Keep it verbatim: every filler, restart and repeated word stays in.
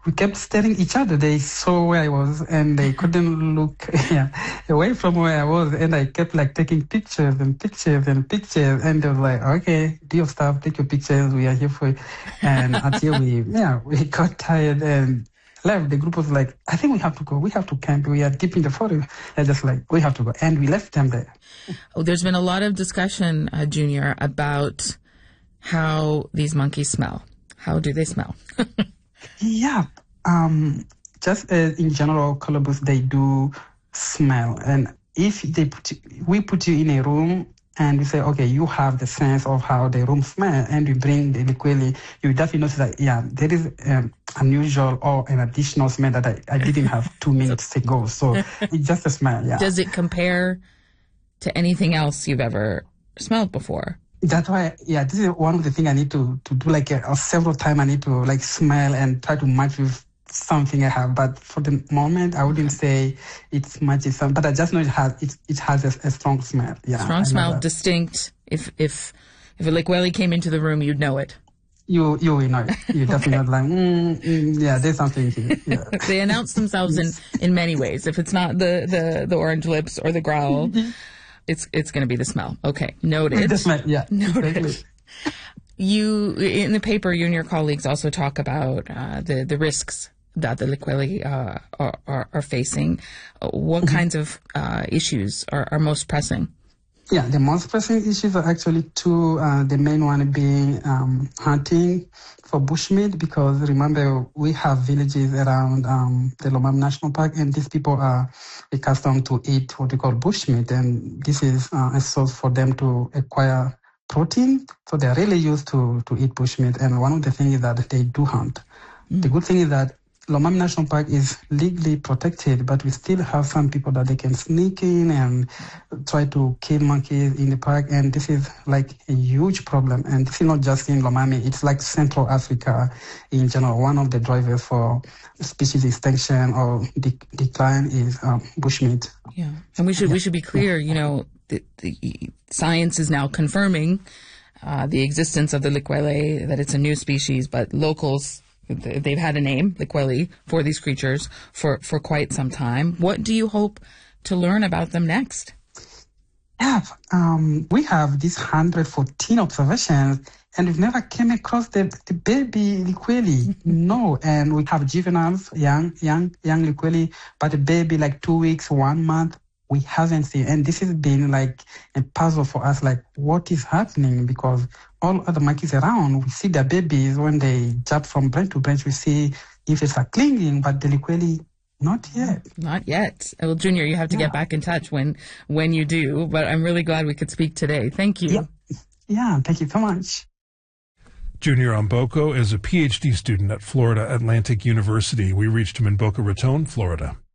we kept staring each other. They saw where I was and they couldn't look yeah, away from where I was. And I kept like taking pictures and pictures and pictures. And they were like, okay, do your stuff, take your pictures. We are here for you. And until we, yeah, we got tired and left. The group was like, I think we have to go. We have to camp. We are deep in the forest. They're just like, we have to go. And we left them there. Oh, there's been a lot of discussion, uh, Junior, about how these monkeys smell. How do they smell? Yeah, um, just uh, in general, colobus, they do smell. And if they put you, we put you in a room and we say, okay, you have the sense of how the room smells, and we bring the liquid, you definitely notice that, yeah, there is um, unusual or an additional smell that I, I didn't have two minutes ago. So it's just a smell, yeah. Does it compare to anything else you've ever smelled before? That's why, yeah, this is one of the things I need to, to do, like uh, several times I need to like smell and try to match with something I have. But for the moment, I wouldn't say it's matches some, but I just know it has, it, it has a, a strong smell. Yeah, strong smell, distinct. If, if, if a liqueli came into the room, you'd know it. You, you will know it. You're definitely not like, mm, mm, yeah, there's something here. Yeah. They announce themselves in, in many ways. If it's not the, the, the orange lips or the growl, It's it's going to be the smell. Okay, noted. The smell, yeah. Noted. Exactly. You, in the paper, you and your colleagues also talk about uh, the, the risks that the liqueli uh, are, are, are facing. What mm-hmm. kinds of uh, issues are, are most pressing? Yeah, the most pressing issues are actually two. Uh, the main one being um, hunting for bushmeat, because remember, we have villages around um, the Lomami National Park, and these people are accustomed to eat what we call bushmeat, and this is uh, a source for them to acquire protein. So they are really used to, to eat bushmeat, and one of the things is that they do hunt. Mm. The good thing is that Lomami National Park is legally protected, but we still have some people that they can sneak in and try to kill monkeys in the park, and this is like a huge problem. And this is not just in Lomami, it's like Central Africa in general. One of the drivers for species extinction or de- decline is um, bushmeat. Yeah, and we should yeah. we should be clear, you know, the, the science is now confirming uh, the existence of the liqueli, that it's a new species, but locals, they've had a name, liqueli, for these creatures for, for quite some time. What do you hope to learn about them next? Yeah, um, we have these one hundred fourteen observations, and we've never came across the, the baby liqueli. No, and we have juveniles, young, young, young liqueli, but a baby like two weeks, one month, we haven't seen. And this has been like a puzzle for us, like what is happening? Because all other monkeys around, we see their babies when they jump from branch to branch, we see infants are clinging, but the liqueli, not yet. Not yet. Well, Junior, you have to yeah. get back in touch when when you do, but I'm really glad we could speak today. Thank you. Yeah, yeah thank you so much. Junior Amboko is a P H D student at Florida Atlantic University. We reached him in Boca Raton, Florida.